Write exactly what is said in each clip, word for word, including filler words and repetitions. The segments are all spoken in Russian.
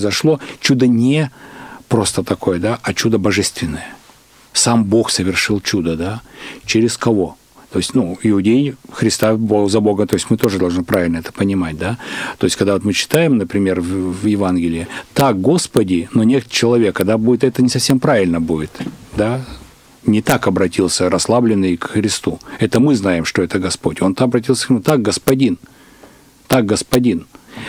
Зашло чудо не просто такое, да, а чудо божественное. Сам Бог совершил чудо, да. Через кого? То есть, ну, иудеи Христа за Бога, то есть мы тоже должны правильно это понимать, да. То есть, когда вот мы читаем, например, в, в Евангелии, так, Господи, но нет человека, да, будет это не совсем правильно будет, да. Не так обратился расслабленный к Христу. Это мы знаем, что это Господь. Он обратился к нему, так, Господин, так, Господин.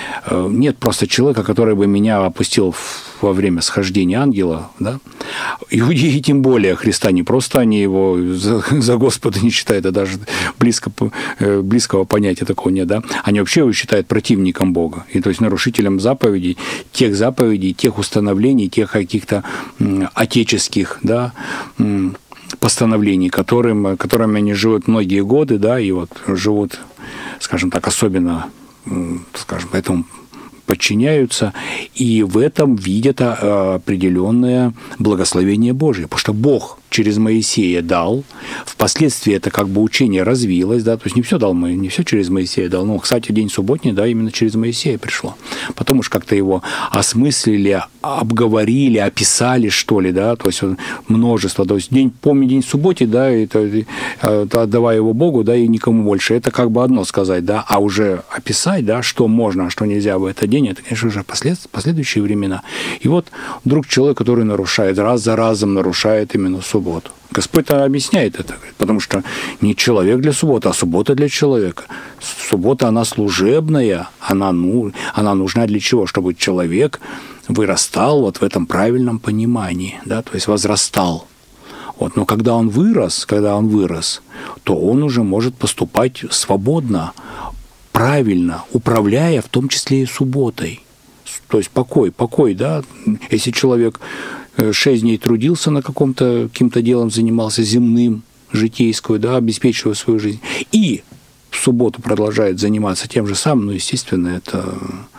Нет просто человека, который бы меня опустил во время схождения ангела, да? Иудеи тем более Христа не просто они его за, за Господа не считают, а даже близко, близкого понятия такого нет, да? Они вообще его считают противником Бога, и то есть нарушителем заповедей, тех заповедей, тех установлений, тех каких-то отеческих, да, постановлений, которым, которыми они живут многие годы, да, и вот живут, скажем так, особенно, скажем, поэтому подчиняются, и в этом видят определенное благословение Божие, потому что Бог через Моисея дал, впоследствии это как бы учение развилось, да, то есть не все дал, не все через Моисея дал, но, кстати, день субботний, да, именно через Моисея пришло. Потом уж как-то его осмыслили, обговорили, описали, что ли, да, то есть множество, то есть день, помни день субботний, да, это, это отдавай его Богу, да, и никому больше, это как бы одно сказать, да, а уже описать, да, что можно, а что нельзя в этот день, это, конечно же, послед, последующие времена. И вот вдруг человек, который нарушает, раз за разом нарушает именно субботу. Господь-то объясняет это, потому что не человек для субботы, а суббота для человека. Суббота, она служебная, она, ну, она нужна для чего? Чтобы человек вырастал вот в этом правильном понимании, да, то есть возрастал. Вот. Но когда он вырос, когда он вырос, то он уже может поступать свободно, правильно, управляя в том числе и субботой. То есть покой, покой, да, если человек шесть дней трудился на каком-то, каким-то делом занимался земным, житейскую, да, обеспечивая свою жизнь, и в субботу продолжает заниматься тем же самым, ну, естественно, это,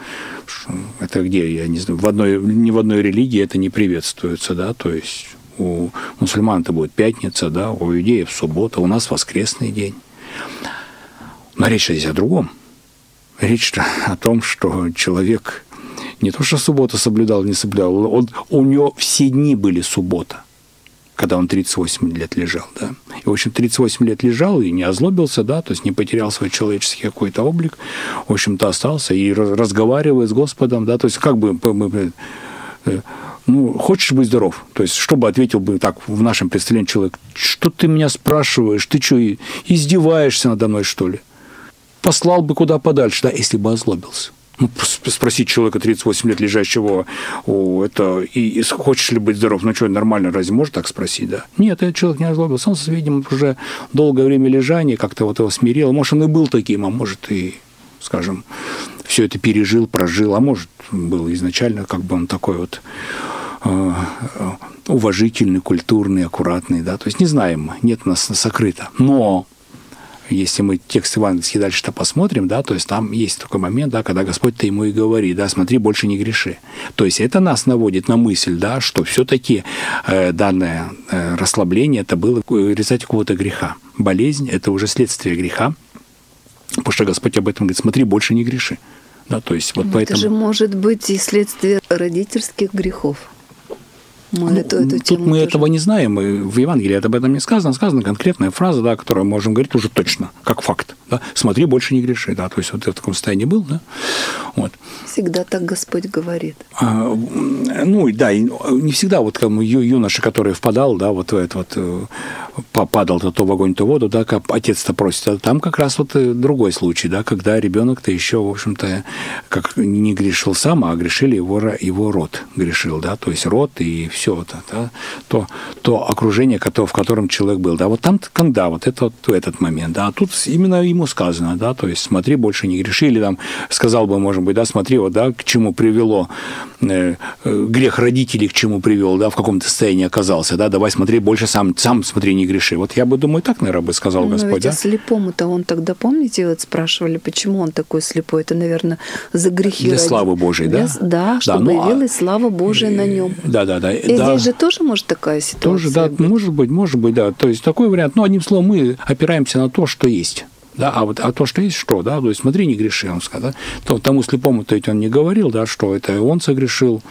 это где, я не знаю, в одной, ни в одной религии это не приветствуется, да, то есть у мусульман это будет пятница, да, у иудеев суббота, у нас воскресный день. Но речь здесь о другом. Речь о том, что человек не то, что субботу соблюдал, не соблюдал, он, у него все дни были суббота, когда он тридцать восемь лет лежал, да. И, в общем, тридцать восемь лет лежал и не озлобился, да, то есть не потерял свой человеческий какой-то облик, в общем-то, остался и разговаривает с Господом, да, то есть как бы, ну, хочешь быть здоров, то есть что бы ответил бы так в нашем представлении человек, что ты меня спрашиваешь, ты что, издеваешься надо мной, что ли? Послал бы куда подальше, да, если бы озлобился. Ну, спросить человека тридцать восемь лет лежащего, о, это, и, и хочешь ли быть здоров, ну что, нормально, разве можно так спросить, да? Нет, этот человек не озлобился, он, видимо, уже долгое время лежания как-то вот его смирил, может, он и был таким, а может, и, скажем, все это пережил, прожил, а может, был изначально как бы он такой вот э, уважительный, культурный, аккуратный, да, то есть не знаем, нет у нас сокрыто, но если мы текст евангельский дальше-то посмотрим, да, то есть там есть такой момент, да, когда Господь-то ему и говорит, да, смотри, больше не греши. То есть это нас наводит на мысль, да, что все-таки э, данное э, расслабление это было результат какого-то греха. Болезнь – это уже следствие греха, потому что Господь об этом говорит, смотри, больше не греши. Да, то есть вот это поэтому... же может быть и следствие родительских грехов. Мы ну, эту, эту тут мы тоже... этого не знаем, и в Евангелии об этом не сказано, сказана конкретная фраза, да, которую мы можем говорить уже точно, как факт. Да? Смотри, больше не греши. Да? То есть вот я в таком состоянии был. Да? Вот. Всегда так Господь говорит. А, ну, да, и не всегда вот как ю, юноша, который впадал, да, вот в это вот, попадал то, то в огонь, то в воду, да, как отец-то просит. А там как раз вот другой случай, да, когда ребенок-то еще, в общем-то, как не грешил сам, а грешили его, его род грешил, да, то есть род и все. Все это, да, то, то окружение, в котором человек был. Да, вот там, когда вот это вот этот момент, да, а тут именно ему сказано, да, то есть смотри, больше не греши, или там сказал бы, может быть, да, смотри, вот, да, к чему привело э, грех родителей, к чему привел, да, в каком-то состоянии оказался, да, давай смотри, больше сам, сам смотри, не греши. Вот я бы, думаю, так, наверное, бы сказал Но Господь, ведь да. А слепому-то он тогда, помните, вот спрашивали, почему он такой слепой? Это, наверное, за грехи. Для ради... славы Божией, да? Для... Да, чтобы да, ну, явилась а... слава Божия на нем. Да, да, да. И да. здесь же тоже может такая ситуация Тоже, да, быть? может быть, может быть, да. То есть такой вариант. Но одним словом, мы опираемся на то, что есть. Да, а вот а то, что есть, что, да, то есть смотри, не греши, он сказал, да. То, тому слепому-то ведь он не говорил, да, что это он согрешил,